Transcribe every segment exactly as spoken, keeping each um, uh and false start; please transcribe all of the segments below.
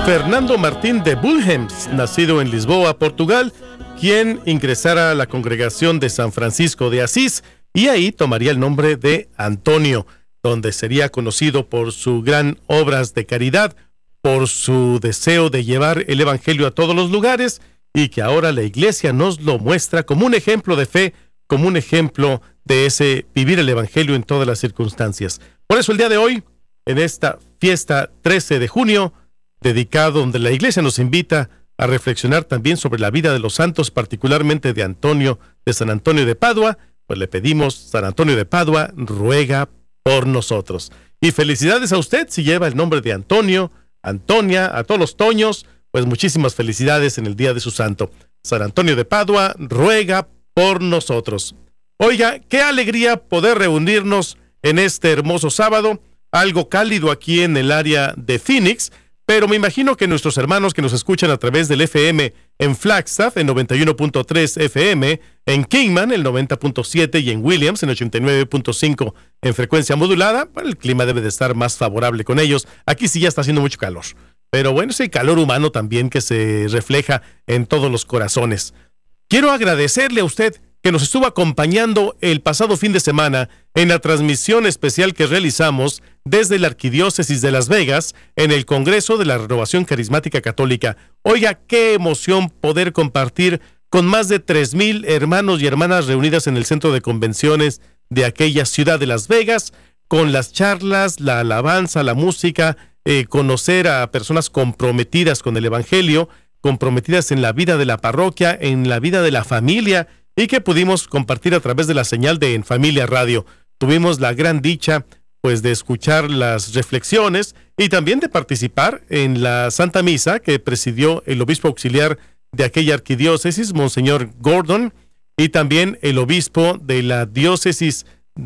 Fernando Martín de Bulhems, nacido en Lisboa, Portugal, quien ingresara a la congregación de San Francisco de Asís y ahí tomaría el nombre de Antonio, donde sería conocido por sus gran obras de caridad, por su deseo de llevar el evangelio a todos los lugares y que ahora la iglesia nos lo muestra como un ejemplo de fe, como un ejemplo de ese vivir el evangelio en todas las circunstancias. Por eso el día de hoy, en esta fiesta trece de junio, dedicado donde la iglesia nos invita a reflexionar también sobre la vida de los santos, particularmente de Antonio, de San Antonio de Padua, pues le pedimos, San Antonio de Padua, ruega por nosotros. Y felicidades a usted si lleva el nombre de Antonio, Antonia, a todos los toños, pues muchísimas felicidades en el día de su santo. San Antonio de Padua, ruega por nosotros. Oiga, qué alegría poder reunirnos en este hermoso sábado, algo cálido aquí en el área de Phoenix, pero me imagino que nuestros hermanos que nos escuchan a través del F M en Flagstaff, en noventa y uno punto tres F M, en Kingman, el noventa punto siete, y en Williams, en ochenta y nueve punto cinco en frecuencia modulada, bueno, el clima debe de estar más favorable con ellos. Aquí sí ya está haciendo mucho calor, pero bueno, ese calor humano también que se refleja en todos los corazones. Quiero agradecerle a usted que nos estuvo acompañando el pasado fin de semana en la transmisión especial que realizamos desde la Arquidiócesis de Las Vegas en el Congreso de la Renovación Carismática Católica. Oiga, qué emoción poder compartir con más de tres mil hermanos y hermanas reunidas en el centro de convenciones de aquella ciudad de Las Vegas, con las charlas, la alabanza, la música, eh, conocer a personas comprometidas con el Evangelio, comprometidas en la vida de la parroquia, en la vida de la familia, y que pudimos compartir a través de la señal de En Familia Radio. Tuvimos la gran dicha, pues, de escuchar las reflexiones y también de participar en la Santa Misa que presidió el obispo auxiliar de aquella arquidiócesis, Monseñor Gordon, y también el obispo de la diócesis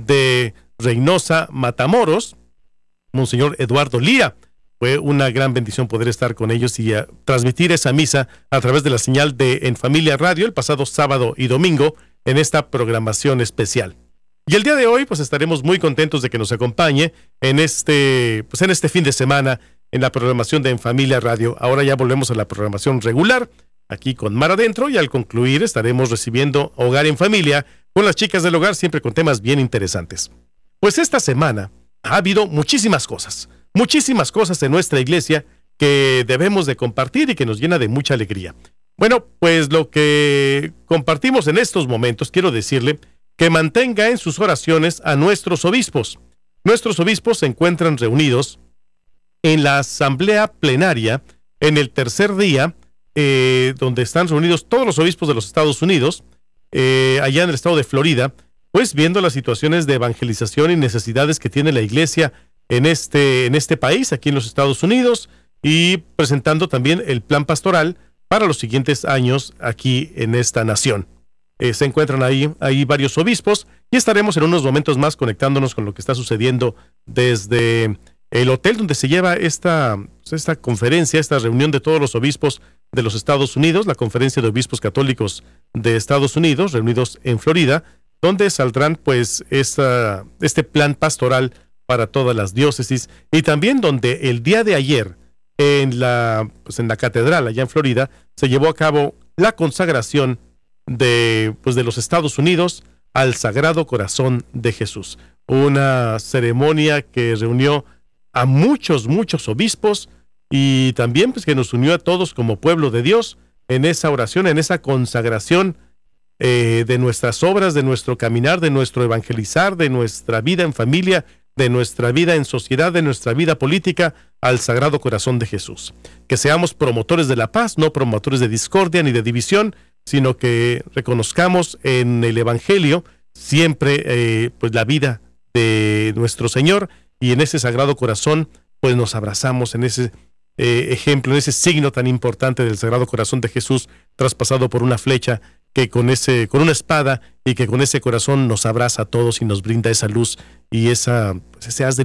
de Reynosa, Matamoros, Monseñor Eduardo Lira. Fue una gran bendición poder estar con ellos y uh, transmitir esa misa a través de la señal de En Familia Radio el pasado sábado y domingo en esta programación especial. Y el día de hoy pues estaremos muy contentos de que nos acompañe en este, pues, en este fin de semana en la programación de En Familia Radio. Ahora ya volvemos a la programación regular, aquí con Mar Adentro, y al concluir estaremos recibiendo Hogar en Familia con las chicas del hogar, siempre con temas bien interesantes. Pues esta semana ha habido muchísimas cosas. Muchísimas cosas en nuestra iglesia que debemos de compartir y que nos llena de mucha alegría. Bueno, pues lo que compartimos en estos momentos, quiero decirle que mantenga en sus oraciones a nuestros obispos. Nuestros obispos se encuentran reunidos en la asamblea plenaria en el tercer día, eh, donde están reunidos todos los obispos de los Estados Unidos, eh, allá en el estado de Florida, pues viendo las situaciones de evangelización y necesidades que tiene la iglesia en este, en este país, aquí en los Estados Unidos, y presentando también el plan pastoral para los siguientes años aquí en esta nación. Eh, se encuentran ahí, ahí varios obispos y estaremos en unos momentos más conectándonos con lo que está sucediendo desde el hotel donde se lleva esta, esta conferencia, esta reunión de todos los obispos de los Estados Unidos, la Conferencia de Obispos Católicos de Estados Unidos, reunidos en Florida, donde saldrán pues esta, este plan pastoral para todas las diócesis, y también donde el día de ayer en la, pues en la catedral allá en Florida se llevó a cabo la consagración de, pues de los Estados Unidos al Sagrado Corazón de Jesús. Una ceremonia que reunió a muchos, muchos obispos y también pues que nos unió a todos como pueblo de Dios en esa oración, en esa consagración eh, de nuestras obras, de nuestro caminar, de nuestro evangelizar, de nuestra vida en familia, de nuestra vida en sociedad, de nuestra vida política, al Sagrado Corazón de Jesús. Que seamos promotores de la paz, no promotores de discordia ni de división, sino que reconozcamos en el Evangelio siempre eh, pues la vida de nuestro Señor, y en ese Sagrado Corazón pues nos abrazamos en ese eh, ejemplo, en ese signo tan importante del Sagrado Corazón de Jesús, traspasado por una flecha, que con ese, con una espada, y que con ese corazón nos abraza a todos y nos brinda esa luz y esa, pues ese haz de